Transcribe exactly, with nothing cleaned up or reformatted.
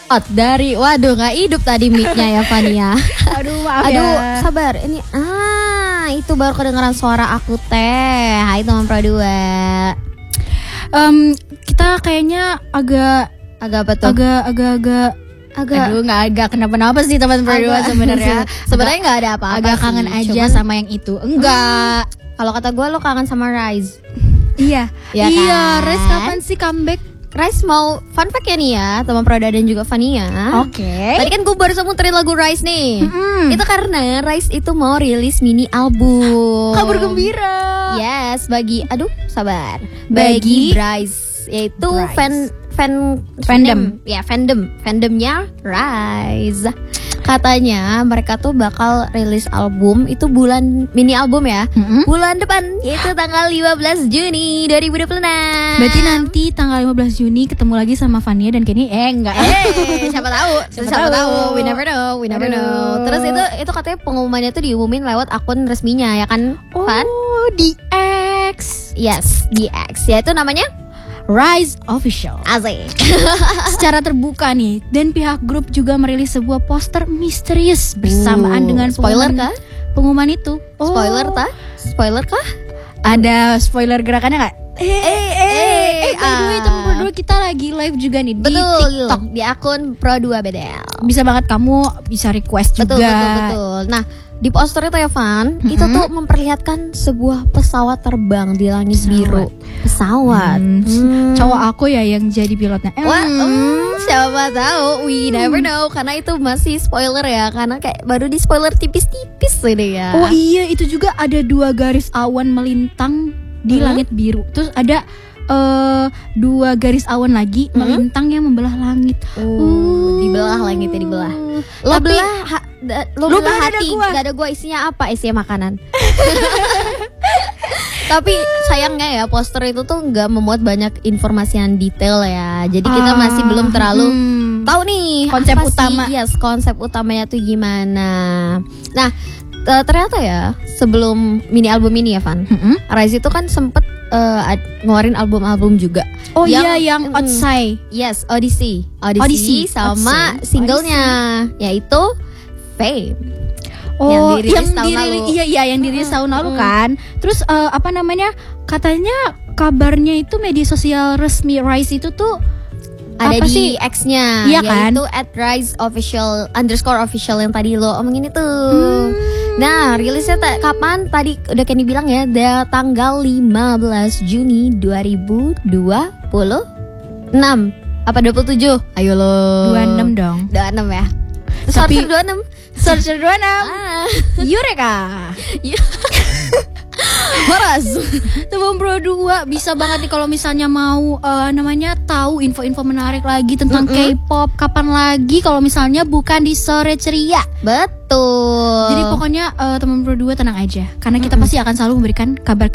out dari, waduh nggak hidup tadi mic-nya ya Fania. Aduh maaf Aduh, ya. sabar. Ini ah itu baru kedengeran suara aku teh. Hai teman Pro dua. Um, kita kayaknya agak Agak apa tuh? agak agak agak Agak aduh nggak agak kenapa-napa sih teman Pro dua agak- sebenarnya. Sebenarnya nggak ada apa-apa. Agak sih, kangen aja cuman- sama yang itu. Enggak. Kalau kata gue lo kangen sama Rise. Iya. Ya iya, kan? Res kapan sih comeback? Rise mau fun fact ya nih ya teman Proda dan juga Fania. Oke. Tadi kan gue baru muterin lagu Rise nih. Mm-mm. Itu karena Rise itu mau rilis mini album. Kabar gembira. Yes, bagi aduh sabar. Bagi- Bagi Rise yaitu Rise. fan fan Fandom. Ya, fandom. Fandomnya Rise. Katanya mereka tuh bakal rilis album itu bulan mini album ya. Mm-mm. Bulan depan yaitu tanggal lima belas Juni dua ribu dua puluh enam. Berarti nanti tanggal lima belas Juni ketemu lagi sama Fania dan Kenny. Eh enggak. Eh, siapa tahu? Siapa Siapa, tahu. tahu? We never know, we never Aduh. know. Terus itu itu katanya pengumumannya tuh diumumin lewat akun resminya ya kan? Fan? Oh, di X Yes, di X. Ya itu namanya Rise Official. Asik. Secara terbuka nih, dan pihak grup juga merilis sebuah poster misterius bersamaan Uh, dengan spoiler pengumuman, kah? pengumuman itu. Spoiler Oh, kah? Spoiler kah? Ada spoiler gerakannya nggak? Eh, eh, eh, eh, by the way, ah. temen berdua kita lagi live juga nih di Betul. TikTok. Di akun Pro dua B D L. Bisa banget kamu bisa request juga. Betul, betul, betul. Nah, di poster itu ya Van, Mm-mm. itu tuh memperlihatkan sebuah pesawat terbang di langit Pesawat. biru. Pesawat. Hmm, Hmm. Cowok aku ya yang jadi pilotnya. Wah, Hmm. hmm, siapa tahu, we never know, karena itu masih spoiler ya, karena kayak baru di spoiler tipis-tipis ini ya. Oh iya, itu juga ada dua garis awan melintang di Hmm. langit biru. Terus ada eh, dua garis awan lagi Hmm. melintang yang membelah langit. Uh, dibelah langitnya dibelah. Lo Tapi- belah, ha- da- lo Lo belah belah dada hati, gua. dada gua isinya apa? Isinya makanan. Tapi sayangnya ya poster itu tuh nggak memuat banyak informasi yang detail ya. Jadi kita Ah, masih belum terlalu hmm. tahu nih Konsep apa sih, utama. yes, konsep utamanya tuh gimana. Nah, t- ternyata ya sebelum mini album ini ya Van, Mm-mm. Rise itu kan sempet eh, ad- ngeluarin album-album juga. Oh Yang- iya, yang mm, outside. Yes, Odyssey, Odyssey, Odyssey, sama Odyssey. singlenya yaitu Fame. Oh, Yang yang, dirilis tahun dirilis, lalu. iya iya yang dirilis tahun lalu mm. kan. Terus eh, apa namanya? Katanya kabarnya itu media sosial resmi Rise itu tuh Ada apa di sih? X-nya, Iya kan? yaitu at Rise Official underscore official yang tadi lo omongin itu. Hmm. Nah, rilisnya ta- kapan? Tadi udah Kenny bilang ya, da- tanggal lima belas Juni dua ribu dua puluh enam. Apa dua puluh tujuh? Ayo lo. dua puluh enam dong. dua puluh enam ya. Tapi- Sorry, dua puluh enam. Searcher dua puluh enam. Ah. Eureka. Horas. Teman Pro dua bisa banget nih kalau misalnya mau eh, namanya tahu info-info menarik lagi tentang Mm-mm. K-pop. Kapan lagi kalau misalnya bukan di Sore Ceria. Betul. Jadi pokoknya eh, teman Pro dua tenang aja karena kita Mm-mm. pasti akan selalu memberikan kabar